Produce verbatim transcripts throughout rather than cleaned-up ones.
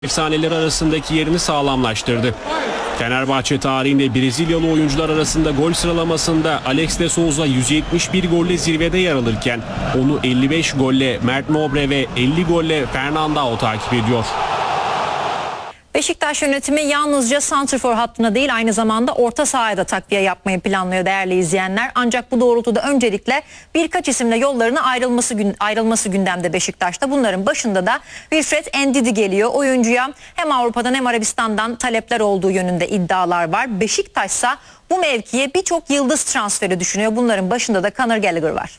efsaneleri arasındaki yerini sağlamlaştırdı. Fenerbahçe tarihinde Brezilyalı oyuncular arasında gol sıralamasında Alex de Souza yüz yetmiş bir golle zirvede yer alırken onu elli beş golle Mert Nobre ve elli golle Fernandao takip ediyor. Beşiktaş yönetimi yalnızca santrfor hattına değil aynı zamanda orta sahaya da takviye yapmayı planlıyor değerli izleyenler. Ancak bu doğrultuda öncelikle birkaç isimle yollarına ayrılması, gün, ayrılması gündemde Beşiktaş'ta. Bunların başında da Wilfred Ndidi geliyor. Oyuncuya hem Avrupa'dan hem Arabistan'dan talepler olduğu yönünde iddialar var. Beşiktaş ise bu mevkiye birçok yıldız transferi düşünüyor. Bunların başında da Conor Gallagher var.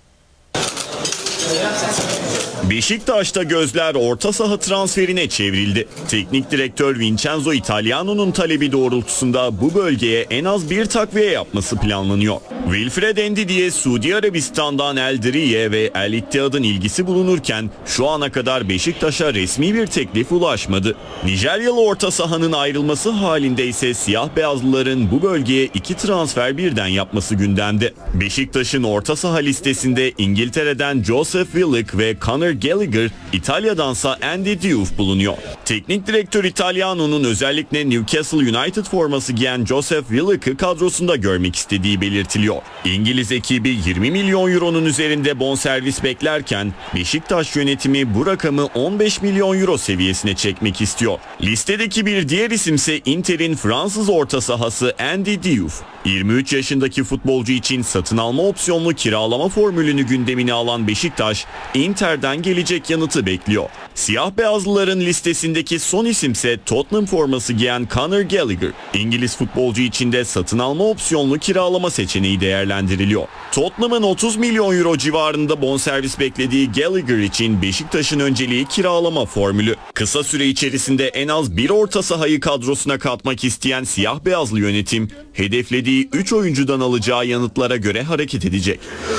Beşiktaş'ta gözler orta saha transferine çevrildi. Teknik direktör Vincenzo Italiano'nun talebi doğrultusunda bu bölgeye en az bir takviye yapması planlanıyor. Wilfred Ndidi'ye Suudi Arabistan'dan El Diriye ve El İttihad'ın ilgisi bulunurken şu ana kadar Beşiktaş'a resmi bir teklif ulaşmadı. Nijeryalı orta sahanın ayrılması halinde ise siyah beyazlıların bu bölgeye iki transfer birden yapması gündemde. Beşiktaş'ın orta saha listesinde İngiltere'den Joseph Willock ve Conor Gallagher, İtalya'dansa Andy Diouf bulunuyor. Teknik direktör Italiano'nun özellikle Newcastle United forması giyen Joseph Willock'ı kadrosunda görmek istediği belirtiliyor. İngiliz ekibi yirmi milyon euronun üzerinde bonservis beklerken Beşiktaş yönetimi bu rakamı on beş milyon euro seviyesine çekmek istiyor. Listedeki bir diğer isimse Inter'in Fransız orta sahası Andy Diouf. yirmi üç yaşındaki futbolcu için satın alma opsiyonlu kiralama formülünü gündemine alan Beşiktaş, Inter'den gelecek yanıtı bekliyor. Siyah beyazlıların listesindeki son isimse Tottenham forması giyen Conor Gallagher. İngiliz futbolcu için de satın alma opsiyonlu kiralama seçeneği değerlendiriliyor. Tottenham'ın otuz milyon euro civarında bonservis beklediği Gallagher için Beşiktaş'ın önceliği kiralama formülü. Kısa süre içerisinde en az bir orta sahayı kadrosuna katmak isteyen siyah beyazlı yönetim, hedeflediği üç oyuncudan alacağı yanıtlara göre hareket edecek.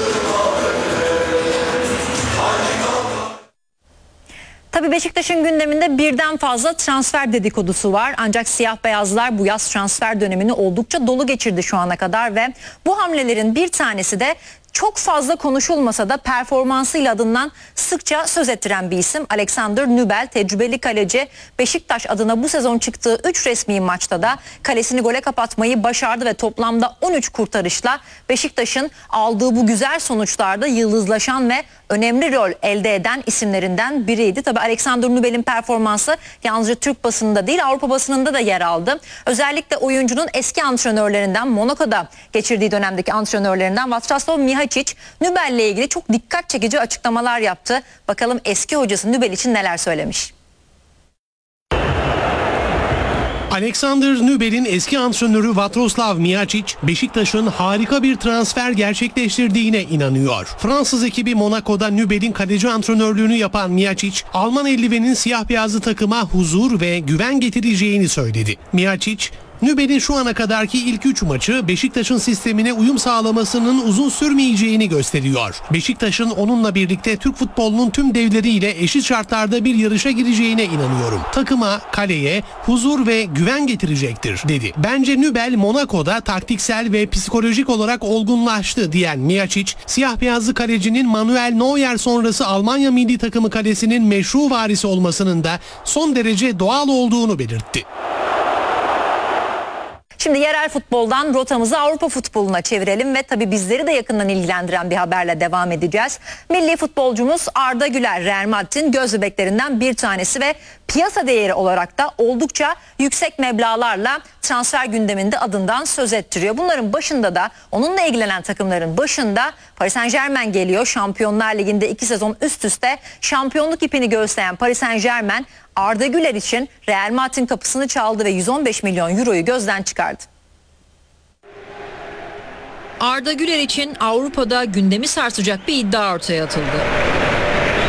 Tabii Beşiktaş'ın gündeminde birden fazla transfer dedikodusu var. Ancak siyah beyazlar bu yaz transfer dönemini oldukça dolu geçirdi şu ana kadar ve bu hamlelerin bir tanesi de çok fazla konuşulmasa da performansıyla adından sıkça söz ettiren bir isim Alexander Nübel. Tecrübeli kaleci Beşiktaş adına bu sezon çıktığı üç resmi maçta da kalesini gole kapatmayı başardı ve toplamda on üç kurtarışla Beşiktaş'ın aldığı bu güzel sonuçlarda yıldızlaşan ve önemli rol elde eden isimlerinden biriydi. Tabii Alexander Nübel'in performansı yalnızca Türk basınında değil Avrupa basınında da yer aldı. Özellikle oyuncunun eski antrenörlerinden, Monaco'da geçirdiği dönemdeki antrenörlerinden Vatroslav Mihačić Nübel'le ilgili çok dikkat çekici açıklamalar yaptı. Bakalım eski hocası Nübel için neler söylemiş. Alexander Nübel'in eski antrenörü Vatroslav Mihačić, Beşiktaş'ın harika bir transfer gerçekleştirdiğine inanıyor. Fransız ekibi Monaco'da Nübel'in kaleci antrenörlüğünü yapan Mihačić, Alman eldivenin siyah beyazlı takıma huzur ve güven getireceğini söyledi. Mihačić, Nübel'in şu ana kadarki ilk üç maçı Beşiktaş'ın sistemine uyum sağlamasının uzun sürmeyeceğini gösteriyor. Beşiktaş'ın onunla birlikte Türk futbolunun tüm devleriyle eşit şartlarda bir yarışa gireceğine inanıyorum. Takıma, kaleye huzur ve güven getirecektir, dedi. Bence Nübel Monaco'da taktiksel ve psikolojik olarak olgunlaştı diyen Mihačić, siyah beyazlı kalecinin Manuel Neuer sonrası Almanya milli takımı kalesinin meşru varisi olmasının da son derece doğal olduğunu belirtti. Şimdi yerel futboldan rotamızı Avrupa futboluna çevirelim ve tabii bizleri de yakından ilgilendiren bir haberle devam edeceğiz. Milli futbolcumuz Arda Güler, Real Madrid'in göz bebeklerinden bir tanesi ve piyasa değeri olarak da oldukça yüksek meblağlarla transfer gündeminde adından söz ettiriyor. Bunların başında da onunla ilgilenen takımların başında Paris Saint-Germain geliyor. Şampiyonlar Ligi'nde iki sezon üst üste şampiyonluk ipini göğüsleyen Paris Saint-Germain Arda Güler için Real Madrid'in kapısını çaldı ve yüz on beş milyon euroyu gözden çıkardı. Arda Güler için Avrupa'da gündemi sarsacak bir iddia ortaya atıldı.